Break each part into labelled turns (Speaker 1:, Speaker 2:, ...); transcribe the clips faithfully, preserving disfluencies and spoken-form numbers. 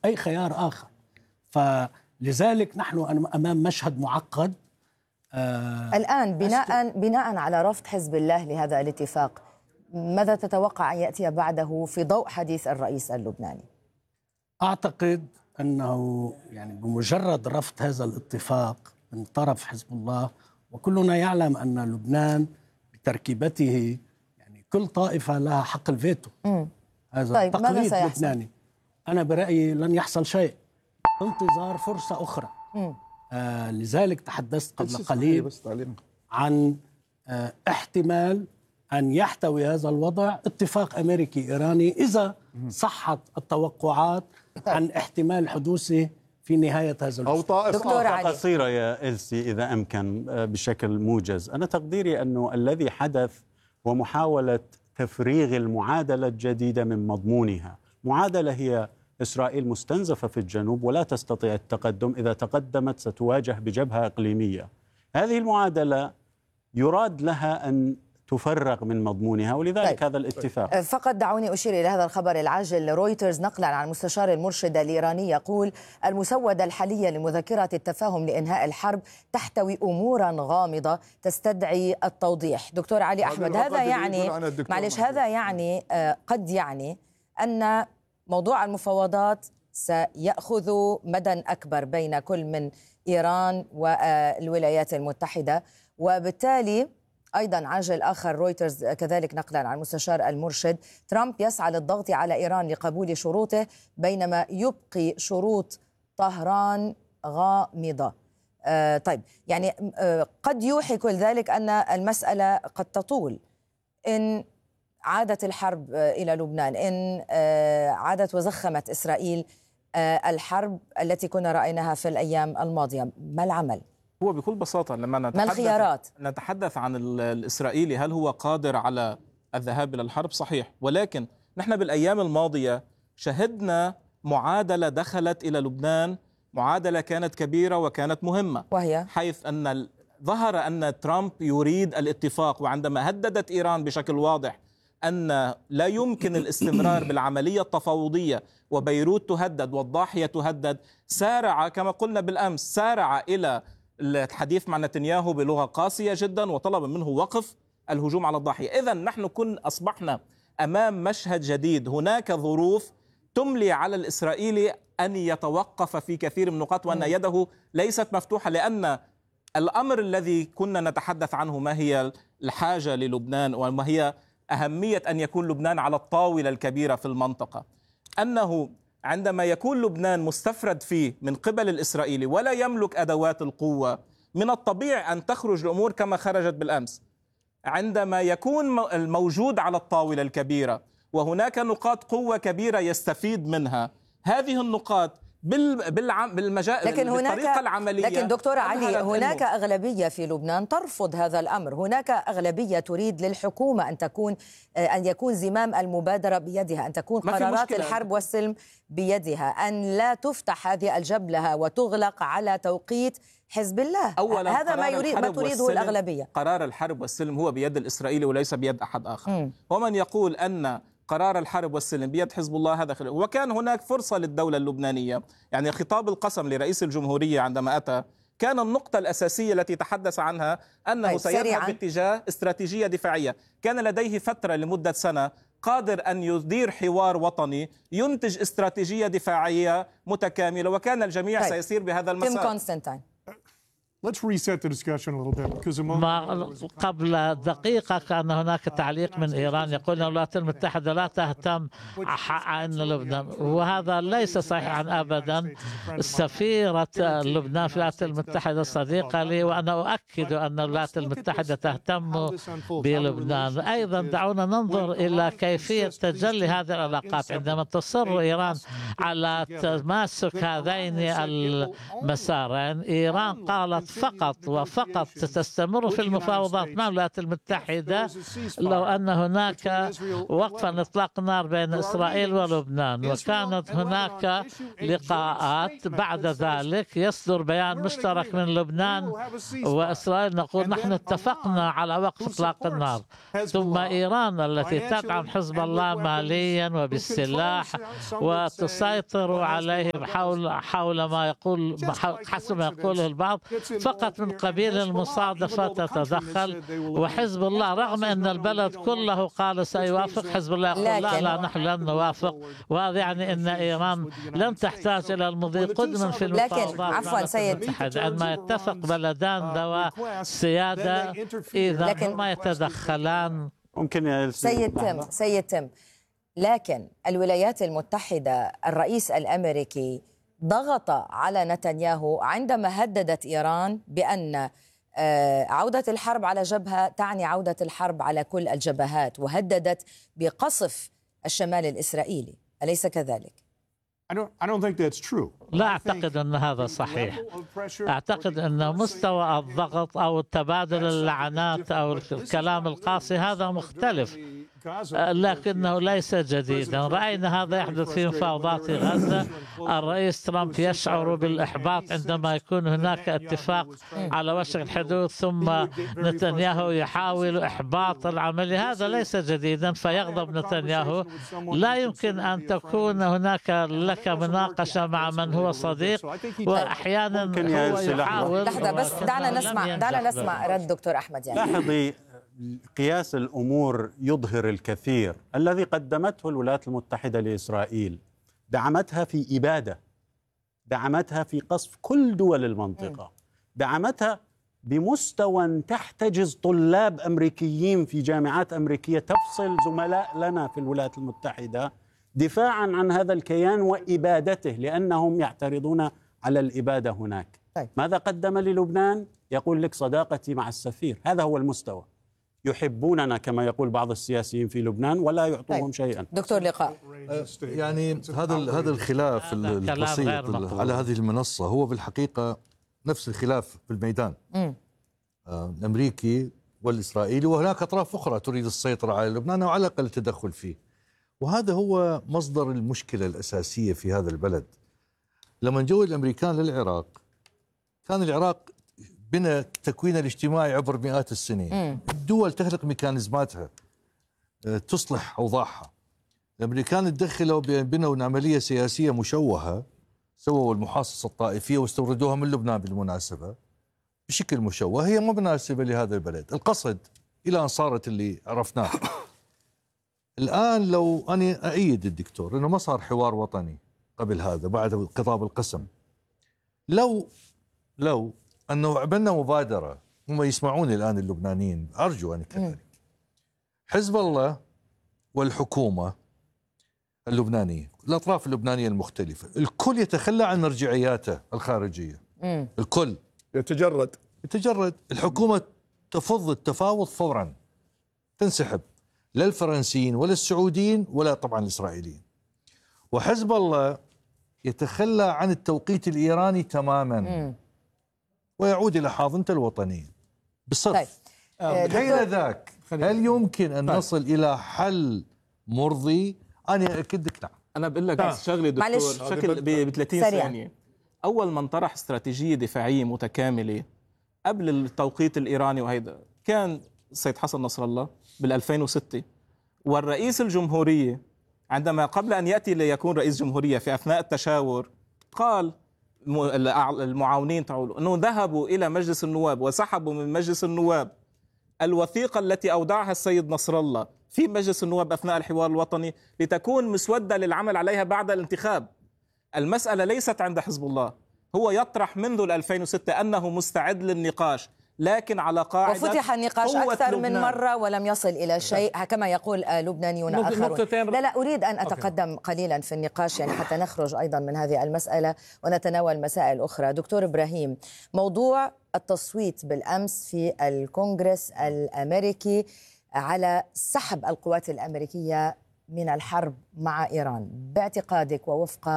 Speaker 1: أي خيار آخر. فلذلك نحن أمام مشهد معقد.
Speaker 2: آه الآن بناء بناء على رفض حزب الله لهذا الاتفاق، ماذا تتوقع أن يأتي بعده في ضوء حديث الرئيس اللبناني؟
Speaker 1: أعتقد أنه يعني بمجرد رفض هذا الاتفاق من طرف حزب الله، وكلنا يعلم أن لبنان بتركيبته يعني كل طائفة لها حق الفيتو. م. هذا
Speaker 2: طيب
Speaker 1: تقليد لبناني. أنا برأيي لن يحصل شيء، انتظار فرصة أخرى. آه لذلك تحدثت قبل قليل عن آه احتمال أن يحتوي هذا الوضع اتفاق أمريكي إيراني إذا صحت التوقعات عن احتمال حدوثه في نهاية هذا الوضع.
Speaker 3: أو طائفة قصيرة يا إلسي إذا أمكن بشكل موجز. أنا تقديري أنه الذي حدث هو محاولة تفريغ المعادلة الجديدة من مضمونها. معادلة هي إسرائيل مستنزفة في الجنوب ولا تستطيع التقدم، إذا تقدمت ستواجه بجبهة إقليمية. هذه المعادلة يراد لها أن تفرغ من مضمونها، ولذلك طيب. هذا الاتفاق.
Speaker 2: فقط دعوني أشير إلى هذا الخبر العاجل. رويترز نقلا عن المستشار المرشد الإيراني يقول: المسودة الحالية لمذكرة التفاهم لإنهاء الحرب تحتوي أمورا غامضة تستدعي التوضيح. دكتور علي أحمد، هذا يعني معلش هذا يعني آه قد يعني أن موضوع المفاوضات سيأخذ مدى أكبر بين كل من إيران والولايات المتحدة، وبالتالي أيضا عاجل آخر رويترز كذلك نقلا عن المستشار المرشد: ترامب يسعى للضغط على إيران لقبول شروطه بينما يبقي شروط طهران غامضة. آه طيب يعني آه قد يوحي كل ذلك أن المسألة قد تطول إن عادت الحرب إلى لبنان، إن عادت وزخمت إسرائيل الحرب التي كنا رأيناها في الأيام الماضية. ما العمل؟
Speaker 4: هو بكل بساطة لما نتحدث,
Speaker 2: ما الخيارات؟
Speaker 4: نتحدث عن الإسرائيلي هل هو قادر على الذهاب إلى الحرب؟ صحيح، ولكن نحن بالأيام الماضية شهدنا معادلة دخلت إلى لبنان، معادلة كانت كبيرة وكانت مهمة،
Speaker 2: وهي
Speaker 4: حيث أن ظهر أن ترامب يريد الاتفاق، وعندما هددت إيران بشكل واضح أن لا يمكن الاستمرار بالعملية التفاوضية وبيروت تهدد والضاحية تهدد، سارع كما قلنا بالأمس، سارع إلى الحديث مع نتنياهو بلغة قاسية جدا وطلب منه وقف الهجوم على الضاحية. إذن نحن كن أصبحنا أمام مشهد جديد، هناك ظروف تملي على الإسرائيلي أن يتوقف في كثير من النقاط وأن يده ليست مفتوحة، لأن الأمر الذي كنا نتحدث عنه ما هي الحاجة للبنان وما هي أهمية أن يكون لبنان على الطاولة الكبيرة في المنطقة، أنه عندما يكون لبنان مستفرد فيه من قبل الإسرائيلي ولا يملك أدوات القوة، من الطبيعي أن تخرج الأمور كما خرجت بالأمس. عندما يكون الموجود على الطاولة الكبيرة وهناك نقاط قوة كبيرة يستفيد منها، هذه النقاط بالمجال
Speaker 2: لكن
Speaker 4: بالطريقة العملية.
Speaker 2: لكن دكتور علي، هناك أغلبية في لبنان ترفض هذا الأمر، هناك أغلبية تريد للحكومة أن تكون أن يكون زمام المبادرة بيدها، أن تكون قرارات الحرب والسلم بيدها، أن لا تفتح هذه الجبلة وتغلق على توقيت حزب الله. هذا ما يريد ما تريده الأغلبية.
Speaker 4: قرار الحرب والسلم هو بيد الإسرائيلي وليس بيد أحد آخر. م. ومن يقول أن قرار الحرب والسلم بيد حزب الله هذا خلال. وكان هناك فرصة للدولة اللبنانية، يعني خطاب القسم لرئيس الجمهورية عندما أتى كان النقطة الأساسية التي تحدث عنها أنه طيب سيذهب باتجاه استراتيجية دفاعية. كان لديه فترة لمدة سنة قادر أن يدير حوار وطني ينتج استراتيجية دفاعية متكاملة، وكان الجميع طيب. سيسير بهذا المسار.
Speaker 5: Let's reset the discussion a little bit because
Speaker 6: ما قبل دقيقة كان هناك تعليق من إيران يقول أن الولايات المتحدة لا تهتم عن لبنان، وهذا ليس صحيحا أبدا. سفيرة لبنان في الولايات المتحدة صديقة لي، وأنا أؤكد أن الولايات المتحدة تهتم بلبنان. أيضا دعونا ننظر إلى كيفية تجلي هذه العلاقات. عندما تصر إيران على تماسك هذين المسارين، إيران قالت فقط وفقط تستمر في المفاوضات مع الولايات المتحدة لو أن هناك وقفا إطلاق نار بين إسرائيل ولبنان، وكانت هناك لقاءات بعد ذلك يصدر بيان مشترك من لبنان وإسرائيل نقول نحن اتفقنا على وقف إطلاق النار، ثم إيران التي تدعم حزب الله ماليا وبالسلاح وتسيطر عليه حول حول ما يقول حسب ما يقوله البعض فقط من قبيل المصادفة تتدخل، وحزب الله رغم أن البلد كله قال سيوافق حزب الله يقول لا لا نحن لن نوافق، وهذا يعني أن إيران لن تحتاج إلى المضي قدما في المفاوضات.
Speaker 2: لكن عفوا سيد،
Speaker 6: عندما يتفق بلدان ذوى سيادة إذا هما يتدخلان
Speaker 3: ممكن
Speaker 2: سيد تم سيد تم لكن الولايات المتحدة الرئيس الأمريكي ضغط على نتنياهو عندما هددت إيران بأن عودة الحرب على جبهة تعني عودة الحرب على كل الجبهات، وهددت بقصف الشمال الإسرائيلي، أليس كذلك؟
Speaker 6: لا أعتقد أن هذا صحيح. أعتقد أن مستوى الضغط أو تبادل اللعنات أو الكلام القاسي هذا مختلف، لكنه ليس جديدا. رأينا هذا يحدث في مفاوضات غزة. الرئيس ترامب يشعر بالإحباط عندما يكون هناك اتفاق على وشك الحدوث، ثم نتنياهو يحاول إحباط العملية. هذا ليس جديدا، فيغضب نتنياهو. لا يمكن أن تكون هناك لك مناقشة مع من هو صديق وأحيانا هو يحاول.
Speaker 2: لحظة بس، دعنا نسمع دعنا نسمع رد دكتور أحمد. يعني
Speaker 3: لاحظي قياس الأمور يظهر الكثير. الذي قدمته الولايات المتحدة لإسرائيل دعمتها في إبادة، دعمتها في قصف كل دول المنطقة، دعمتها بمستوى تحتجز طلاب أمريكيين في جامعات أمريكية، تفصل زملاء لنا في الولايات المتحدة دفاعا عن هذا الكيان وإبادته، لأنهم يعترضون على الإبادة هناك.
Speaker 2: طيب.
Speaker 3: ماذا قدم للبنان؟ يقول لك صداقتي مع السفير. هذا هو المستوى. يحبوننا كما يقول بعض السياسيين في لبنان ولا يعطوهم
Speaker 2: طيب.
Speaker 3: شيئا.
Speaker 2: دكتور لقاء،
Speaker 7: يعني هذا هذا الخلاف البسيط على هذه المنصة هو بالحقيقة نفس الخلاف في الميدان م. الأمريكي والإسرائيلي، وهناك أطراف أخرى تريد السيطرة على لبنان أو على الأقل التدخل فيه، وهذا هو مصدر المشكلة الأساسية في هذا البلد. لما جو الأمريكان للعراق كان العراق بنى تكوينه الاجتماعي عبر مئات السنين. الدول تخلق ميكانيزماتها تصلح أوضاعها. الأمريكان تدخلوا بنوا عملية سياسية مشوهة، سووا المحاصصة الطائفية واستوردوها من لبنان بالمناسبة بشكل مشوه، هي مو مناسبة لهذا البلد. القصد إلى أن صارت اللي عرفناه. الآن لو أنا أؤيد الدكتور أنه ما صار حوار وطني قبل هذا بعد خطاب القسم، لو لو أنه عملنا مبادرة، هم يسمعوني الآن اللبنانيين، أرجو أن كذلك، حزب الله والحكومة اللبنانية، الأطراف اللبنانية المختلفة، الكل يتخلى عن مرجعياته الخارجية. مم. الكل
Speaker 5: يتجرد
Speaker 7: يتجرد الحكومة تفض التفاوض فورا، تنسحب، لا الفرنسيين ولا السعوديين ولا طبعا الإسرائيليين. وحزب الله يتخلى عن التوقيت الإيراني تماما. مم. ويعود إلى حاضنته الوطنية بالصرف.
Speaker 2: طيب.
Speaker 7: حين ذاك هل يمكن أن طيب. نصل إلى حل مرضي؟ أنا أكد لك نعم.
Speaker 4: أنا بقول لك بس شغلة دكتور بشكل ب ثلاثين ثانية. أول من طرح استراتيجية دفاعية متكاملة قبل التوقيت الإيراني وهيدا كان السيد حسن نصر الله بال ألفين وستة، والرئيس الجمهورية عندما قبل أن يأتي ليكون رئيس جمهورية في أثناء التشاور قال المعاونين تعولوا أنه ذهبوا إلى مجلس النواب وسحبوا من مجلس النواب الوثيقة التي أودعها السيد نصر الله في مجلس النواب أثناء الحوار الوطني لتكون مسودة للعمل عليها بعد الانتخاب. المسألة ليست عند حزب الله، هو يطرح منذ ألفين وستة أنه مستعد للنقاش، لكن على قاعدة
Speaker 2: وفتح النقاش أكثر من مرة ولم يصل إلى شيء كما يقول لبنانيون آخرون. لا لا أريد أن أتقدم قليلا في النقاش يعني حتى نخرج أيضا من هذه المسألة ونتناول مسائل أخرى. دكتور إبراهيم، موضوع التصويت بالأمس في الكونغرس الأمريكي على سحب القوات الأمريكية من الحرب مع إيران، باعتقادك ووفق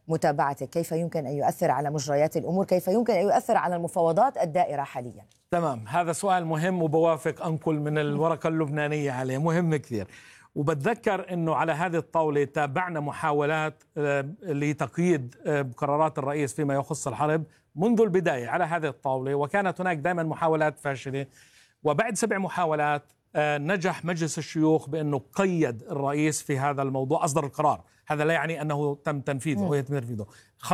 Speaker 2: متابعتك، كيف يمكن أن يؤثر على مجريات الأمور، كيف يمكن أن يؤثر على المفاوضات الدائرة حاليا؟
Speaker 8: تمام، هذا سؤال مهم وبوافق أنقل من الورقة اللبنانية عليه، مهم كثير. وبتذكر أنه على هذه الطاولة تابعنا محاولات لتقييد قرارات الرئيس فيما يخص الحرب منذ البداية على هذه الطاولة، وكانت هناك دائما محاولات فاشلة. وبعد سبع محاولات نجح مجلس الشيوخ بأنه قيد الرئيس في هذا الموضوع، أصدر القرار. هذا لا يعني أنه تم تنفيذه أو يتم تنفيذه.